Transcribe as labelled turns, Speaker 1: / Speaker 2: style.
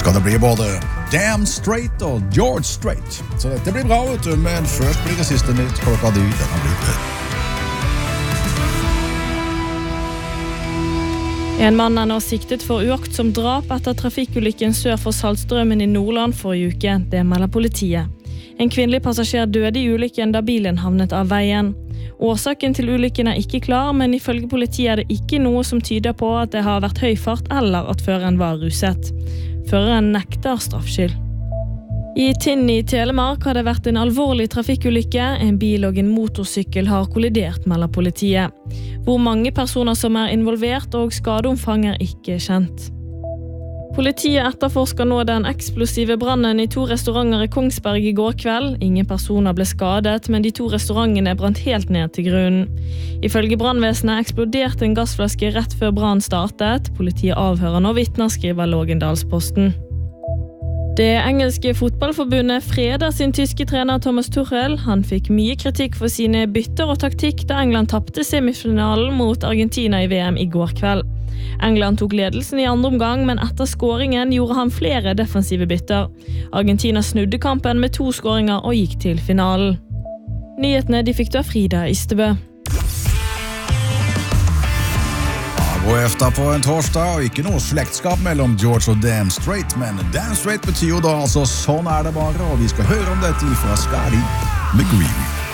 Speaker 1: skal det bli både Damn Straight og George Strait. Så dette blir bra, vet du, men først blir det siste nytt klokka dy. Den har blitt
Speaker 2: En mann er nå siktet for uaktsom drap etter trafikkulykken sør for Saltstraumen i Nordland forrige uke. Det melder politiet. En kvinnelig passasjer døde i ulykken da bilen havnet av veien. Årsaken til ulykken er ikke klar, men ifølge politiet er det ikke noe som tyder på at det har vært høy fart eller at føreren var ruset. Føreren nekter straffskyld. I Tinn i Telemark har det vært en alvorlig trafikkulykke. En bil og en motorsykkel har kollidert, melder politiet. Hvor mange personer som er involvert og skadeomfang er ikke kjent. Politiet etterforsker nå den eksplosive brannen i 2 restauranter i Kongsberg i går kveld. Ingen personer ble skadet, men de 2 restaurantene brant helt ned til grunnen. Ifølge brannvesenet eksploderte en gassflaske rett før brannen startet. Politiet avhører nå vitner, skriver Lågendalsposten. Det engelske fotballforbundet freder sin tyske trener Thomas Tuchel. Han fikk mye kritikk for sine bytter og taktikk da England tappte semifinalen mot Argentina i VM i går kveld. England tok ledelsen i andre omgang, men etter skåringen gjorde han flere defensive bytter. Argentina snudde kampen med 2 skåringer og gikk til finalen. Nyhetene de fikk du av Frida Ystebø.
Speaker 1: God efter på en torsdag, og ikke noe slektskap mellom George og Damn Straight, men Damn Straight betyr jo da altså sånn er det bare, og vi skal høre om dette fra Scotty McGreevy.